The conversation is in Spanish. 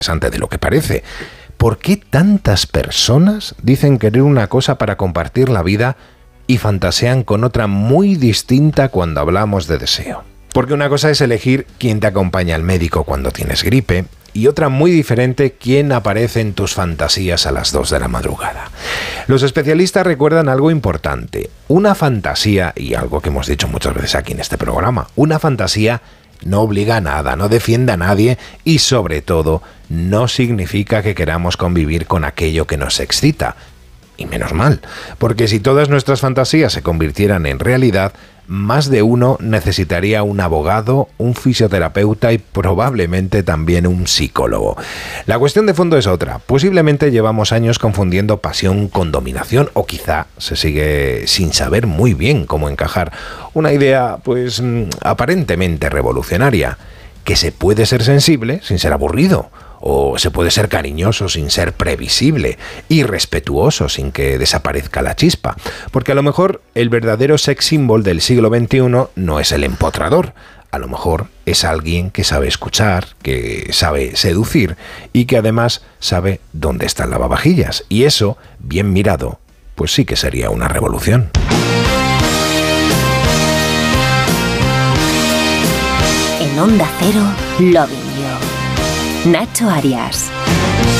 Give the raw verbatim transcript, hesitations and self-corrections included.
interesante de lo que parece. ¿Por qué tantas personas dicen querer una cosa para compartir la vida y fantasean con otra muy distinta cuando hablamos de deseo? Porque una cosa es elegir quién te acompaña al médico cuando tienes gripe y otra muy diferente quién aparece en tus fantasías a las dos de la madrugada. Los especialistas recuerdan algo importante. Una fantasía, y algo que hemos dicho muchas veces aquí en este programa, una fantasía no obliga a nada, no defiende a nadie y sobre todo no significa que queramos convivir con aquello que nos excita. Y menos mal, porque si todas nuestras fantasías se convirtieran en realidad, más de uno necesitaría un abogado, un fisioterapeuta y probablemente también un psicólogo. La cuestión de fondo es otra. Posiblemente llevamos años confundiendo pasión con dominación o quizá se sigue sin saber muy bien cómo encajar una idea, pues, aparentemente revolucionaria, que se puede ser sensible sin ser aburrido. O se puede ser cariñoso sin ser previsible y respetuoso sin que desaparezca la chispa. Porque a lo mejor el verdadero sex symbol del siglo veintiuno no es el empotrador. A lo mejor es alguien que sabe escuchar, que sabe seducir y que además sabe dónde está el lavavajillas. Y eso, bien mirado, pues sí que sería una revolución. En Onda Cero, Loving You. Nacho Arias.